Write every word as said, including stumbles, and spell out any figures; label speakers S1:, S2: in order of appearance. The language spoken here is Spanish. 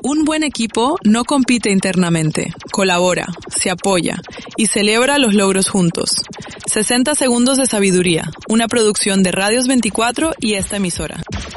S1: Un buen equipo no compite internamente, colabora, se apoya y celebra los logros juntos. sesenta segundos de sabiduría, una producción de Radios veinticuatro y esta emisora.